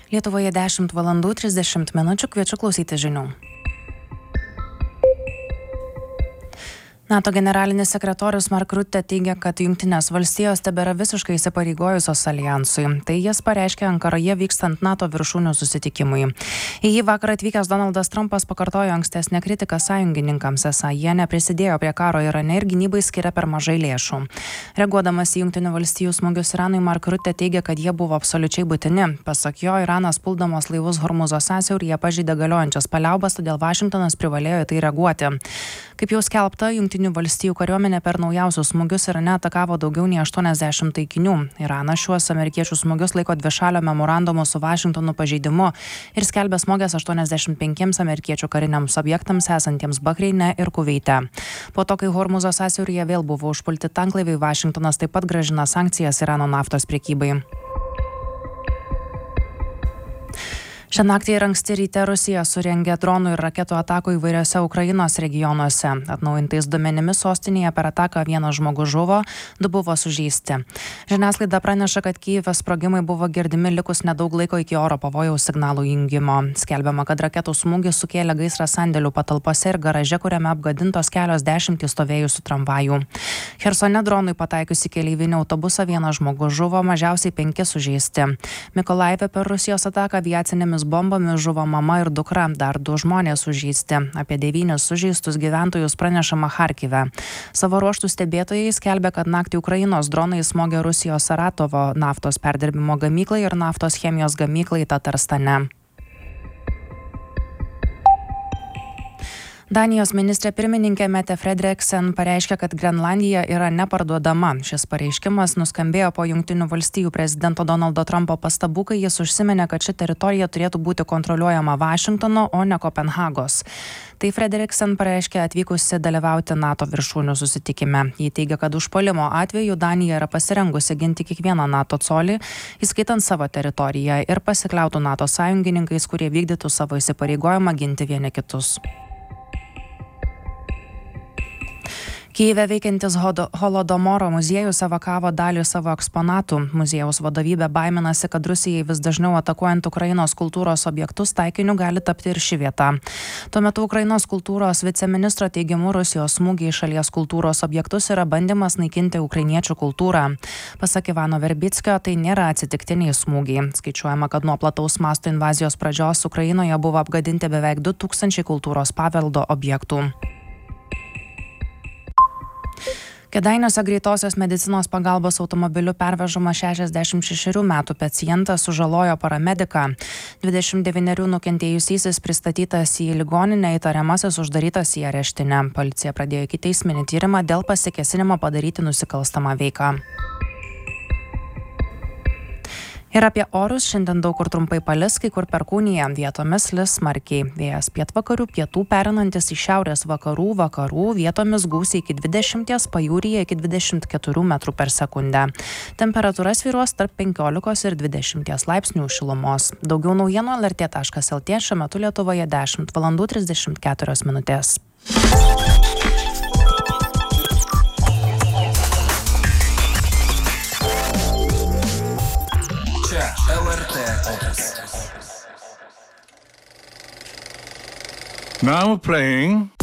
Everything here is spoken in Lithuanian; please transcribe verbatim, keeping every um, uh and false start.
Lietuvoje dešimt valandų trisdešimt minučių, kviečiu klausyti žinių. NATO generalinis sekretorius Mark Rutte teigia, kad Jungtinės valstijos tebėra visiškai įsipareigojusios aljansui. Tai jis pareiškė Ankaroje vykstant NATO viršūnių susitikimui. Į jį vakar atvykęs Donaldas Trumpas pakartojo ankstesnę kritiką sąjungininkams, esą jie neprisidėjo prie karo Irane ir gynybai skiria per mažai lėšų. Reaguodamas į Jungtinių valstijų smūgius Iranui, Mark Rutte teigia, kad jie buvo absoliučiai būtini. Pasak jo, Iranas puldamas laivus Hormuzo sąsiauryje pažeidė galiojančias paliaubas, todėl Vašingtonas privalėjo į tai reaguoti. Kaip jau skelbta, Jungtinių valstijų kariuomenė per naujausius smūgius Irane atakavo daugiau nei aštuoniasdešimt taikinių. Iranas šiuos amerikiečių smūgius laiko dvišalio memorandumo su Vašingtonu pažeidimu ir skelbia smogęs aštuoniasdešimt penkiems amerikiečių kariniams objektams esantiems Bahreine ir Kuveite. Po to, kai Hormuzo sąsiauryje vėl buvo užpulti tanklaiviai, Vašingtonas taip pat grąžina sankcijas Irano naftos prekybai. Šią naktį ir anksti ryte Rusija surengė dronų ir raketų atakų įvairiose Ukrainos regionuose. Atnaujintais duomenimis sostinėje per ataką vienas žmogus žuvo, du buvo sužeisti. Žiniasklaida praneša, kad Kyjive sprogimai buvo girdimi likus nedaug laiko iki oro pavojaus signalų įjungimo. Skelbiama, kad raketų smūgis sukėlė gaisrą sandėlių patalpose ir garaže, kuriame apgadintos kelios dešimtys stovėjusių tramvajų. Chersone dronui pataikius į keleivinį autobusą vienas žmogus žuvo, mažiausiai penki sužeisti. Mykolaive per Rusijos ataką aviacinėmis bombomis žuvo mama ir dukra, dar du žmonės sužeisti. Apie devynis sužeistus gyventojus pranešama Charkive. Savo ruoštų stebėtojai skelbia, kad naktį Ukrainos dronai smogė Rusijos Saratovo naftos perdirbimo gamyklai ir naftos chemijos gamyklai Tatarstane. Danijos ministrė pirmininkė Mette Frederiksen pareiškė, kad Grenlandija yra neparduodama. Šis pareiškimas nuskambėjo po Jungtinių valstijų prezidento Donaldo Trumpo pastabų, kai jis užsiminė, kad ši teritorija turėtų būti kontroliuojama Vašingtono, o ne Kopenhagos. Tai Frederiksen pareiškė atvykusi dalyvauti NATO viršūnių susitikime. Ji teigia, kad užpuolimo atveju Danija yra pasirengusi ginti kiekvieną NATO colį, įskaitant savo teritoriją, ir pasikliautų NATO sąjungininkais, kurie vykdytų savo įsipareigojimą ginti vieni kitus. Kyjive veikiantis Holodomoro muziejus evakavo dalį savo eksponatų. Muziejaus vadovybė baiminasi, kad Rusijai vis dažniau atakuojant Ukrainos kultūros objektus taikiniu gali tapti ir ši vieta. Tuo metu Ukrainos kultūros viceministro teigimu Rusijos smūgiai šalies kultūros objektus yra bandymas naikinti ukrainiečių kultūrą. Pasak Ivano Verbickio, tai nėra atsitiktiniai smūgiai. Skaičiuojama, kad nuo plataus masto invazijos pradžios Ukrainoje buvo apgadinti beveik du tūkstančiai kultūros paveldo objektų. Kėdainiuose greitosios medicinos pagalbos automobiliu pervežama šešiasdešimt šešerių metų pacientas sužalojo paramediką. dvidešimt devynerių nukentėjusysis pristatytas į ligoninę, įtariamasis uždarytas į areštinę. Policija pradėjo ikiteisminį tyrimą dėl pasikėsinimo padaryti nusikalstamą veiką. Ir apie orus šiandien daug kur trumpai palis, kai kur perkūnija, vietomis lis smarkiai. Vėjas pietvakarių, pietų pereinantis į šiaurės vakarų, vakarų, vietomis gūsiai iki dvidešimties, pajūryje iki dvidešimt keturių metrų per sekundę. Temperatūra svyruos tarp penkiolikos ir dvidešimties laipsnių šilumos. Daugiau naujienų el er tė taškas el tė, šiuo metu Lietuvoje dešimt valandų trisdešimt keturios minutės. el er tė Opus. Now playing